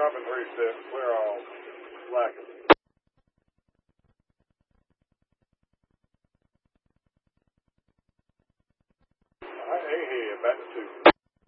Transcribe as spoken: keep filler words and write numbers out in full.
Drop in three steps. Clear all. Slacken. All right, hey, hey, back to two.